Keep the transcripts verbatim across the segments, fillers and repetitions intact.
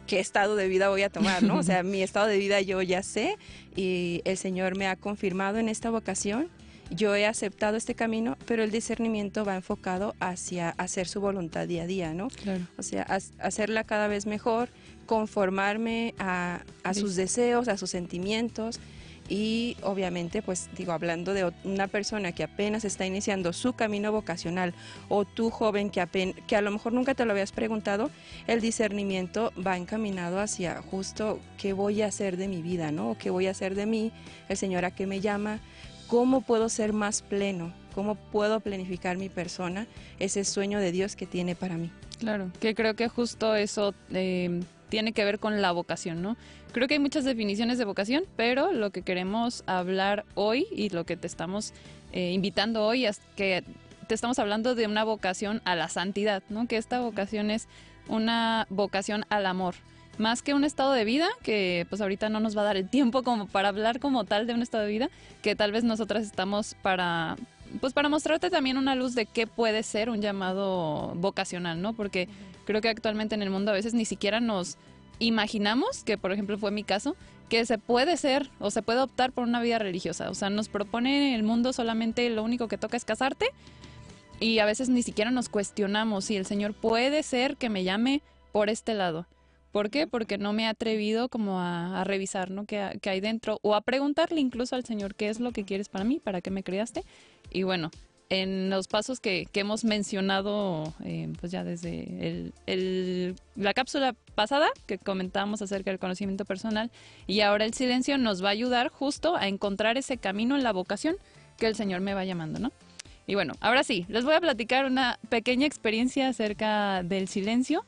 qué estado de vida voy a tomar, ¿no? O sea, mi estado de vida yo ya sé y el Señor me ha confirmado en esta vocación. Yo he aceptado este camino, pero el discernimiento va enfocado hacia hacer su voluntad día a día, ¿no? Claro. O sea, a, hacerla cada vez mejor, conformarme a, a sus deseos, a sus sentimientos. Y obviamente, pues digo, hablando de una persona que apenas está iniciando su camino vocacional, o tú joven que, apen, que a lo mejor nunca te lo habías preguntado, el discernimiento va encaminado hacia justo qué voy a hacer de mi vida, ¿no? O qué voy a hacer de mí, el Señor a qué me llama, cómo puedo ser más pleno, cómo puedo planificar mi persona, ese sueño de Dios que tiene para mí. Claro, que creo que justo eso eh, tiene que ver con la vocación, ¿no? Creo que hay muchas definiciones de vocación, pero lo que queremos hablar hoy y lo que te estamos eh, invitando hoy es que te estamos hablando de una vocación a la santidad, ¿no? Que esta vocación es una vocación al amor. Más que un estado de vida, que pues ahorita no nos va a dar el tiempo como para hablar como tal de un estado de vida, que tal vez nosotras estamos para, pues para mostrarte también una luz de qué puede ser un llamado vocacional, ¿no? Porque creo que actualmente en el mundo a veces ni siquiera nos imaginamos, que por ejemplo fue mi caso, que se puede ser o se puede optar por una vida religiosa. O sea, nos propone el mundo solamente lo único que toca es casarte y a veces ni siquiera nos cuestionamos si el Señor puede ser que me llame por este lado. ¿Por qué? Porque no me he atrevido como a, a revisar, ¿no? ¿Qué, qué hay dentro? O a preguntarle incluso al Señor qué es lo que quieres para mí, para qué me creaste. Y bueno, en los pasos que, que hemos mencionado, eh, pues ya desde el, el, la cápsula pasada, que comentábamos acerca del conocimiento personal, y ahora el silencio nos va a ayudar justo a encontrar ese camino en la vocación que el Señor me va llamando, ¿no? Y bueno, ahora sí, les voy a platicar una pequeña experiencia acerca del silencio.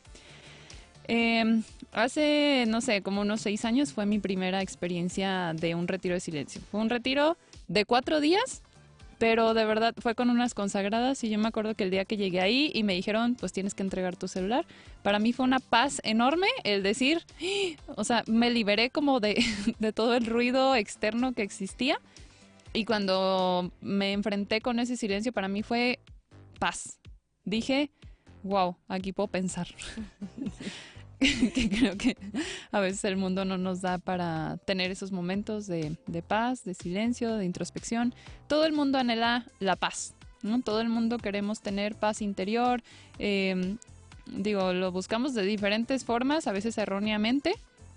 Eh, hace, no sé, como unos seis años fue mi primera experiencia de un retiro de silencio. Fue un retiro de cuatro días, pero de verdad fue con unas consagradas y yo me acuerdo que el día que llegué ahí y me dijeron, pues tienes que entregar tu celular, para mí fue una paz enorme el decir, o sea, me liberé como de, de todo el ruido externo que existía y cuando me enfrenté con ese silencio para mí fue paz. Dije, wow, aquí puedo pensar. Que creo que a veces el mundo no nos da para tener esos momentos de, de paz, de silencio, de introspección. Todo el mundo anhela la paz, ¿no? Todo el mundo queremos tener paz interior. Eh, digo, lo buscamos de diferentes formas, a veces erróneamente,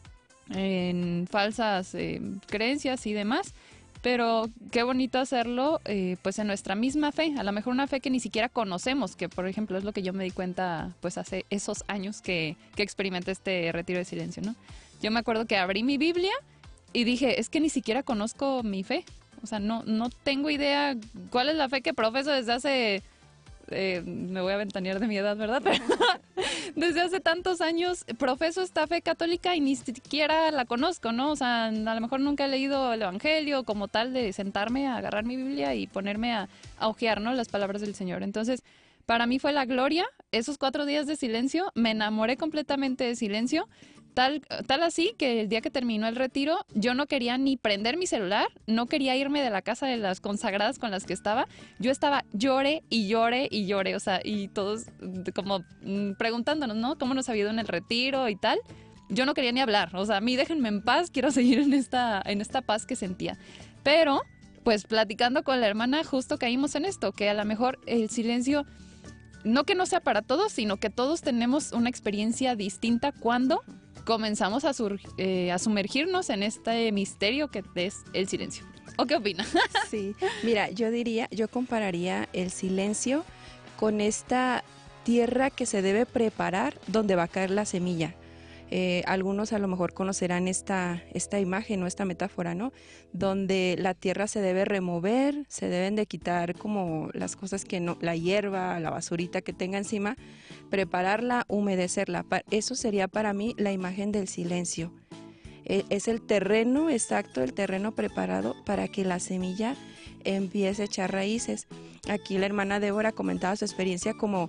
en falsas eh, creencias y demás. Pero qué bonito hacerlo eh, pues en nuestra misma fe, a lo mejor una fe que ni siquiera conocemos, que por ejemplo es lo que yo me di cuenta pues hace esos años que, que experimenté este retiro de silencio, ¿no? Yo me acuerdo que abrí mi Biblia y dije, es que ni siquiera conozco mi fe, o sea, no, no tengo idea cuál es la fe que profeso desde hace... Eh, me voy a ventanear de mi edad, ¿verdad? Pero desde hace tantos años profeso esta fe católica y ni siquiera la conozco, ¿no? O sea, a lo mejor nunca he leído el Evangelio como tal de sentarme a agarrar mi Biblia y ponerme a, a hojear, ¿no? Las palabras del Señor. Entonces, para mí fue la gloria. Esos cuatro días de silencio, me enamoré completamente de silencio. Tal, tal así que el día que terminó el retiro, yo no quería ni prender mi celular, no quería irme de la casa de las consagradas con las que estaba. Yo estaba llore y llore y llore, o sea, y todos como preguntándonos, ¿no? ¿Cómo nos había ido en el retiro y tal? Yo no quería ni hablar, o sea, a mí déjenme en paz, quiero seguir en esta, en esta paz que sentía. Pero, pues platicando con la hermana, justo caímos en esto, que a lo mejor el silencio... No que no sea para todos, sino que todos tenemos una experiencia distinta cuando comenzamos a, sur, eh, a sumergirnos en este misterio que es el silencio. ¿O qué opina? Sí, mira, yo diría, yo compararía el silencio con esta tierra que se debe preparar donde va a caer la semilla. Eh, algunos a lo mejor conocerán esta, esta imagen o esta metáfora, ¿no? Donde la tierra se debe remover, se deben de quitar como las cosas que no, la hierba, la basurita que tenga encima, prepararla, humedecerla. Eso sería para mí la imagen del silencio. Eh, es el terreno exacto, el terreno preparado para que la semilla empiece a echar raíces. Aquí la hermana Débora comentaba su experiencia como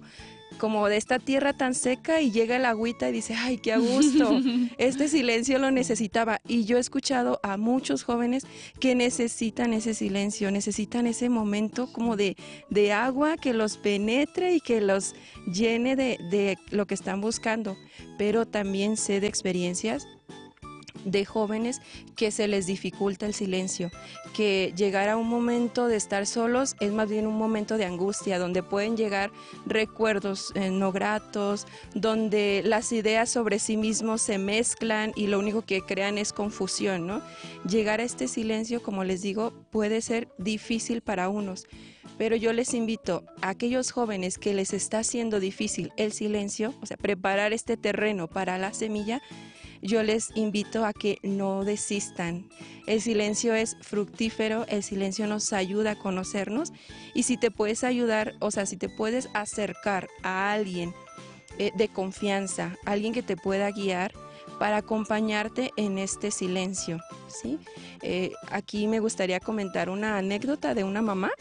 como de esta tierra tan seca y llega el agüita y dice, ay, qué a gusto, este silencio lo necesitaba. Y yo he escuchado a muchos jóvenes que necesitan ese silencio, necesitan ese momento como de, de agua que los penetre y que los llene de, de lo que están buscando. Pero también sé de experiencias de jóvenes que se les dificulta el silencio, que llegar a un momento de estar solos es más bien un momento de angustia, donde pueden llegar recuerdos eh, no gratos, donde las ideas sobre sí mismos se mezclan y lo único que crean es confusión, ¿no? Llegar a este silencio, como les digo, puede ser difícil para unos, pero yo les invito a aquellos jóvenes que les está haciendo difícil el silencio, o sea, preparar este terreno para la semilla. Yo les invito a que no desistan. El silencio es fructífero, el silencio nos ayuda a conocernos y si te puedes ayudar, o sea, si te puedes acercar a alguien eh, de confianza, alguien que te pueda guiar para acompañarte en este silencio, ¿sí? Eh, aquí me gustaría comentar una anécdota de una mamá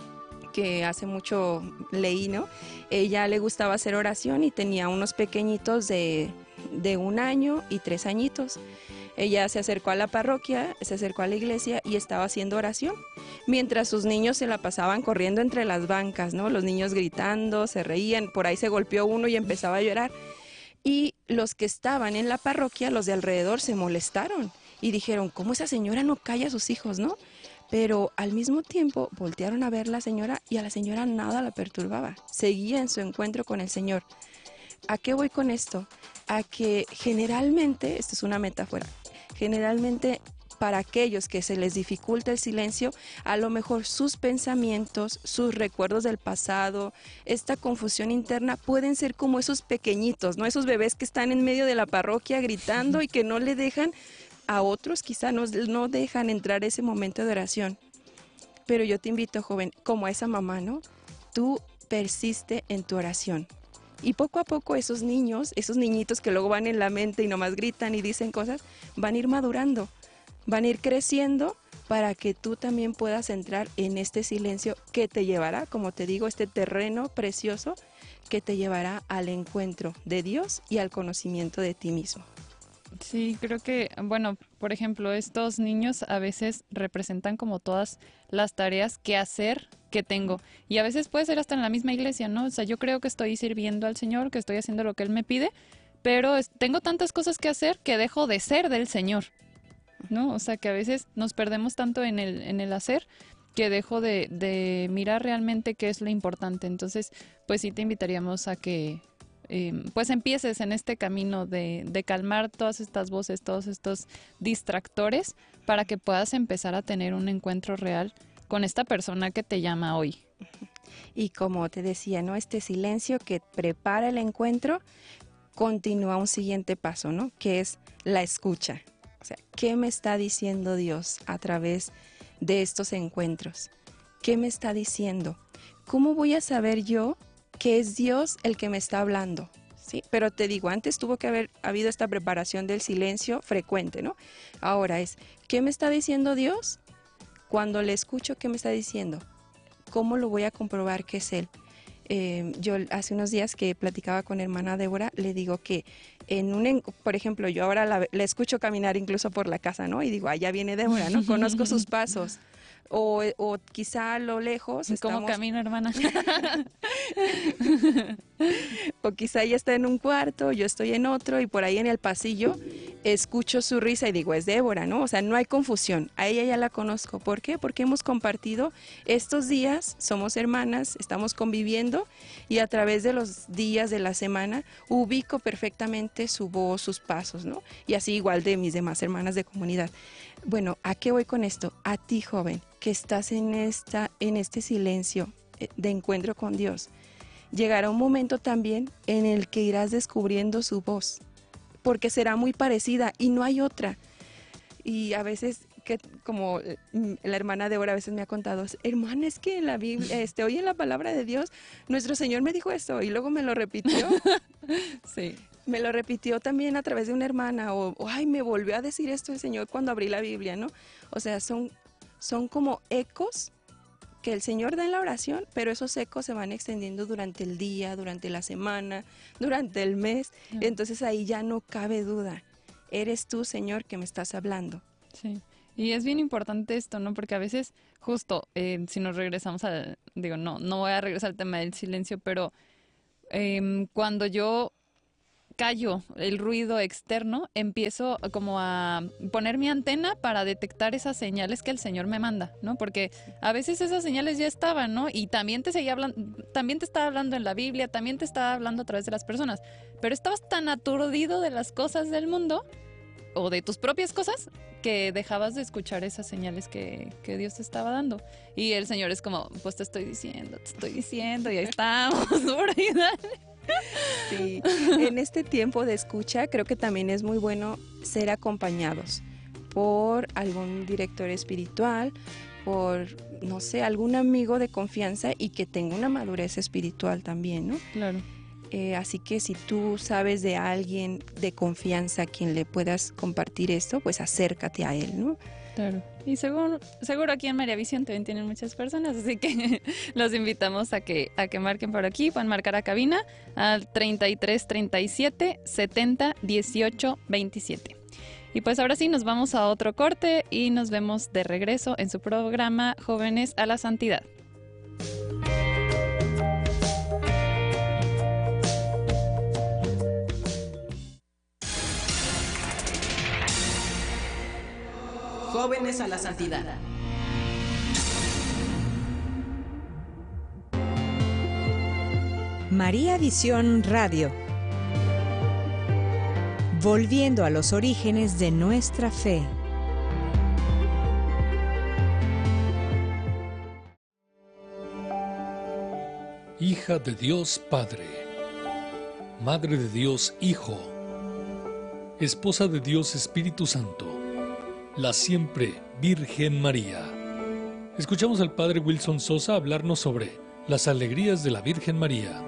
que hace mucho leí, ¿no? Ella le gustaba hacer oración y tenía unos pequeñitos de de un año y tres añitos. Ella se acercó a la parroquia, se acercó a la iglesia y estaba haciendo oración, mientras sus niños se la pasaban corriendo entre las bancas, ¿no? Los niños gritando, se reían, por ahí se golpeó uno y empezaba a llorar. Y los que estaban en la parroquia, los de alrededor, se molestaron y dijeron, ¿cómo esa señora no calla a sus hijos, no? Pero al mismo tiempo voltearon a ver a la señora y a la señora nada la perturbaba. Seguía en su encuentro con el Señor. ¿A qué voy con esto? A que generalmente, esto es una metáfora, generalmente para aquellos que se les dificulta el silencio, a lo mejor sus pensamientos, sus recuerdos del pasado, esta confusión interna pueden ser como esos pequeñitos, ¿no? Esos bebés que están en medio de la parroquia gritando y que no le dejan, a otros quizá no, no dejan entrar ese momento de oración. Pero yo te invito, joven, como a esa mamá, ¿no? Tú persiste en tu oración. Y poco a poco esos niños, esos niñitos que luego van en la mente y nomás gritan y dicen cosas, van a ir madurando, van a ir creciendo para que tú también puedas entrar en este silencio que te llevará, como te digo, este terreno precioso que te llevará al encuentro de Dios y al conocimiento de ti mismo. Sí, creo que, bueno, por ejemplo, estos niños a veces representan como todas las tareas que hacer que tengo. Y a veces puede ser hasta en la misma iglesia, ¿no? O sea, yo creo que estoy sirviendo al Señor, que estoy haciendo lo que Él me pide, pero es, tengo tantas cosas que hacer que dejo de ser del Señor, ¿no? O sea, que a veces nos perdemos tanto en el, en el hacer que dejo de, de mirar realmente qué es lo importante. Entonces, pues sí te invitaríamos a que Eh, pues empieces en este camino de, de calmar todas estas voces, todos estos distractores para que puedas empezar a tener un encuentro real con esta persona que te llama hoy. Y como te decía, ¿no? Este silencio que prepara el encuentro continúa un siguiente paso, ¿no? Que es la escucha. O sea, ¿qué me está diciendo Dios a través de estos encuentros? ¿Qué me está diciendo? ¿Cómo voy a saber yo que es Dios el que me está hablando? ¿Sí? Pero te digo, antes tuvo que haber habido esta preparación del silencio frecuente, ¿no? Ahora es, ¿qué me está diciendo Dios? Cuando le escucho, ¿qué me está diciendo? ¿Cómo lo voy a comprobar que es Él? Eh, yo hace unos días que platicaba con hermana Débora, le digo que en un, por ejemplo, yo ahora la, la escucho caminar incluso por la casa, ¿no? Y digo, allá viene Débora, ¿no? Conozco sus pasos. O, o quizá a lo lejos estamos... ¿Cómo camino, hermana? O quizá ella está en un cuarto, yo estoy en otro y por ahí en el pasillo escucho su risa y digo, es Débora, ¿no? O sea, no hay confusión, a ella ya la conozco. ¿Por qué? Porque hemos compartido estos días, somos hermanas, estamos conviviendo y a través de los días de la semana ubico perfectamente su voz, sus pasos, ¿no? Y así igual de mis demás hermanas de comunidad. Bueno, ¿a qué voy con esto? A ti, joven, que estás en, esta, en este silencio de encuentro con Dios. Llegará un momento también en el que irás descubriendo su voz, porque será muy parecida y no hay otra. Y a veces, que como la hermana Débora a veces me ha contado, hermana, es que en la Biblia, este, hoy en la palabra de Dios, nuestro Señor me dijo esto y luego me lo repitió. Sí. Me lo repitió también a través de una hermana, o, o ay, me volvió a decir esto el Señor cuando abrí la Biblia, ¿no? O sea, son, son como ecos que el Señor da en la oración, pero esos ecos se van extendiendo durante el día, durante la semana, durante el mes. Uh-huh. Entonces ahí ya no cabe duda. Eres tú, Señor, que me estás hablando. Sí. Y es bien importante esto, ¿no? Porque a veces, justo, eh, si nos regresamos al, digo, no, no voy a regresar al tema del silencio, pero eh, cuando yo callo el ruido externo, empiezo como a poner mi antena para detectar esas señales que el Señor me manda, ¿no? Porque a veces esas señales ya estaban, ¿no? Y también te seguía hablando, también te estaba hablando en la Biblia, también te estaba hablando a través de las personas, pero estabas tan aturdido de las cosas del mundo o de tus propias cosas que dejabas de escuchar esas señales que, que Dios te estaba dando. Y el Señor es como, pues te estoy diciendo, te estoy diciendo, y ahí estamos, por ahí, dale. Sí, en este tiempo de escucha creo que también es muy bueno ser acompañados por algún director espiritual, por, no sé, algún amigo de confianza y que tenga una madurez espiritual también, ¿no? Claro. Eh, así que si tú sabes de alguien de confianza a quien le puedas compartir esto, pues acércate a él, ¿no? Claro. Y seguro, seguro aquí en María Visión también tienen muchas personas, así que los invitamos a que, a que marquen por aquí, pueden marcar a cabina al treinta y tres, treinta y siete, setenta, dieciocho, veintisiete. Y pues ahora sí nos vamos a otro corte y nos vemos de regreso en su programa Jóvenes a la Santidad. Jóvenes a la Santidad. María Visión Radio. Volviendo a los orígenes de nuestra fe. Hija de Dios Padre, Madre de Dios Hijo, Esposa de Dios Espíritu Santo, la siempre Virgen María. Escuchamos al Padre Wilson Sosa hablarnos sobre las alegrías de la Virgen María.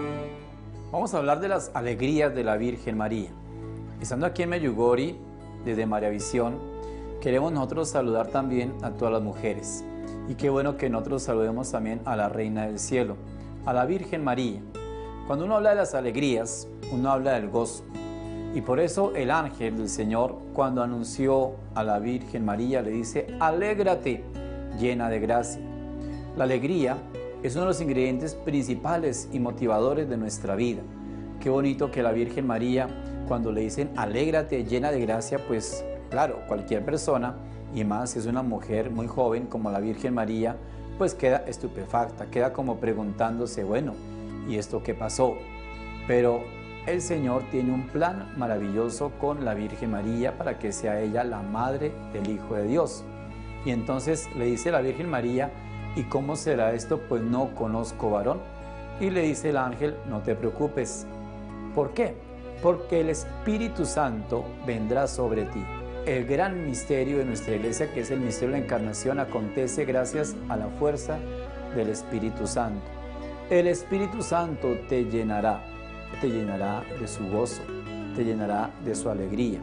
Vamos a hablar de las alegrías de la Virgen María. Estando aquí en Meyugori, desde María Visión, queremos nosotros saludar también a todas las mujeres. Y qué bueno que nosotros saludemos también a la Reina del Cielo, a la Virgen María. Cuando uno habla de las alegrías, uno habla del gozo. Y por eso el ángel del Señor, cuando anunció a la Virgen María, le dice: alégrate, llena de gracia. La alegría es uno de los ingredientes principales y motivadores de nuestra vida. Qué bonito que la Virgen María, cuando le dicen alégrate, llena de gracia, pues claro, cualquier persona, y más si es una mujer muy joven como la Virgen María, pues queda estupefacta, queda como preguntándose, bueno, ¿y esto qué pasó? Pero el Señor tiene un plan maravilloso con la Virgen María para que sea ella la madre del Hijo de Dios. Y entonces le dice la Virgen María: ¿y cómo será esto? Pues no conozco varón. Y le dice el ángel: no te preocupes. ¿Por qué? Porque el Espíritu Santo vendrá sobre ti. El gran misterio de nuestra iglesia, que es el misterio de la encarnación, acontece gracias a la fuerza del Espíritu Santo. El Espíritu Santo te llenará. te llenará de su gozo, te llenará de su alegría.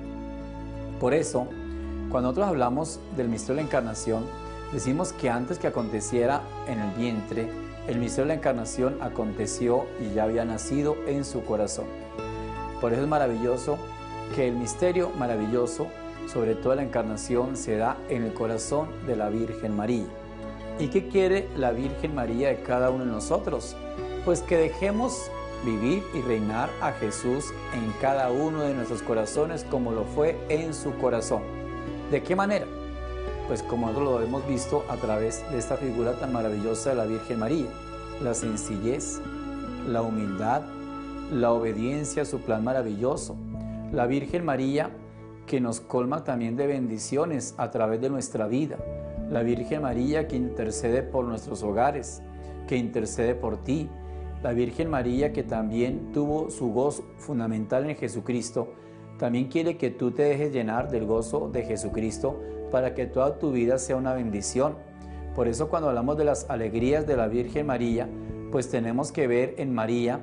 Por eso, cuando nosotros hablamos del misterio de la encarnación, decimos que antes que aconteciera en el vientre, el misterio de la encarnación aconteció y ya había nacido en su corazón. Por eso es maravilloso que el misterio maravilloso, sobre todo la encarnación, se da en el corazón de la Virgen María. ¿Y qué quiere la Virgen María de cada uno de nosotros? Pues que dejemos vivir y reinar a Jesús en cada uno de nuestros corazones como lo fue en su corazón. ¿De qué manera? Pues como nosotros lo hemos visto a través de esta figura tan maravillosa de la Virgen María. La sencillez, la humildad, la obediencia a su plan maravilloso. La Virgen María que nos colma también de bendiciones a través de nuestra vida. La Virgen María que intercede por nuestros hogares, que intercede por ti. La Virgen María que también tuvo su gozo fundamental en Jesucristo, también quiere que tú te dejes llenar del gozo de Jesucristo para que toda tu vida sea una bendición. Por eso cuando hablamos de las alegrías de la Virgen María, pues tenemos que ver en María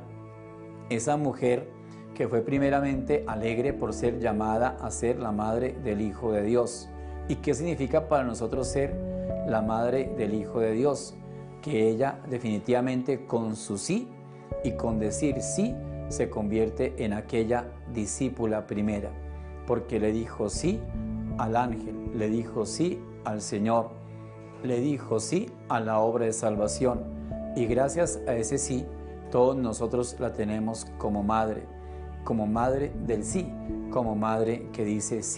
esa mujer que fue primeramente alegre por ser llamada a ser la madre del Hijo de Dios. ¿Y qué significa para nosotros ser la madre del Hijo de Dios? que ella definitivamente con su sí y con decir sí se convierte en aquella discípula primera, porque le dijo sí al ángel, le dijo sí al Señor, le dijo sí a la obra de salvación, y gracias a ese sí, todos nosotros la tenemos como madre, como madre del sí, como madre que dice sí.